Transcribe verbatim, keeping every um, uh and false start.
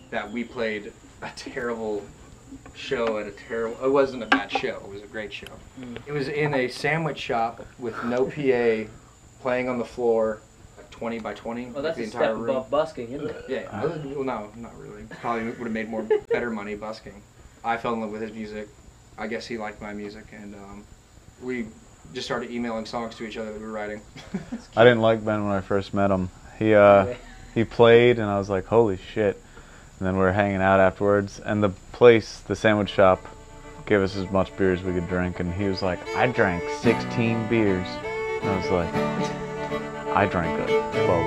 that we played a terrible show at a terrible. It wasn't a bad show. It was a great show. Mm. It was in a sandwich shop with no P A, playing on the floor, like twenty by twenty. Well, that's the a entire step room. above busking, isn't it? Yeah. Uh, well, no, not really. Probably would have made more better money busking. I fell in love with his music. I guess he liked my music, and um, we just started emailing songs to each other that we were writing. I didn't like Ben when I first met him. He uh, he played, and I was like, holy shit. And then we were hanging out afterwards, and the place, the sandwich shop, gave us as much beer as we could drink, and he was like, I drank sixteen beers. And I was like, I drank like twelve